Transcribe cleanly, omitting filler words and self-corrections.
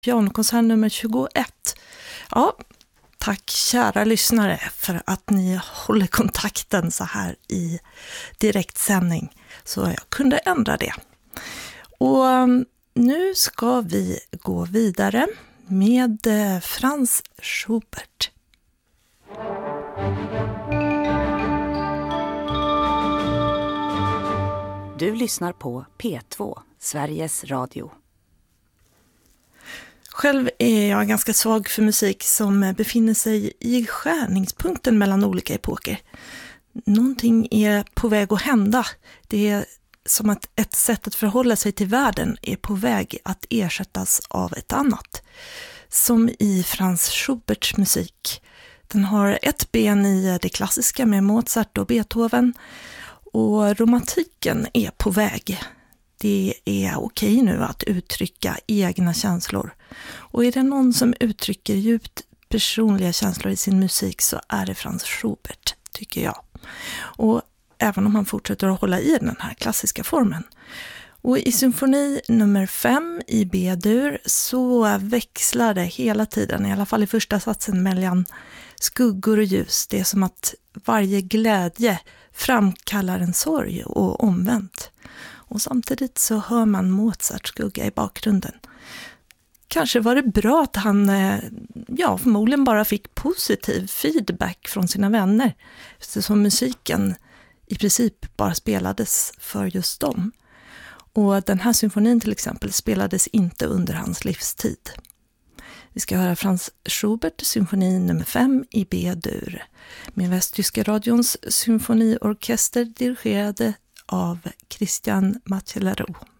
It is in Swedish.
Pianokonsert nummer 21. Ja, tack kära lyssnare för att ni håller kontakten så här i direktsändning. Så jag kunde ändra det. Och nu ska vi gå vidare med Franz Schubert. Du lyssnar på P2, Sveriges Radio. Själv är jag ganska svag för musik som befinner sig i skärningspunkten mellan olika epoker. Någonting är på väg att hända. Det är som att ett sätt att förhålla sig till världen är på väg att ersättas av ett annat. Som i Franz Schuberts musik. Den har ett ben i det klassiska med Mozart och Beethoven. Och romantiken är på väg. Det är okej nu att uttrycka egna känslor. Och är det någon som uttrycker djupt personliga känslor i sin musik så är det Franz Schubert, tycker jag. Och även om han fortsätter att hålla i den här klassiska formen. Och i symfoni nummer 5 i B-dur så växlar det hela tiden, i alla fall i första satsen, mellan skuggor och ljus. Det är som att varje glädje framkallar en sorg och omvänt. Och samtidigt så hör man Mozarts skugga i bakgrunden. Kanske var det bra att han förmodligen bara fick positiv feedback från sina vänner. Eftersom musiken i princip bara spelades för just dem. Och den här symfonin till exempel spelades inte under hans livstid. Vi ska höra Franz Schubert, symfoni nummer 5 i B-dur. Med Västtyska radions symfoniorkester dirigerade av Christian Macellaro.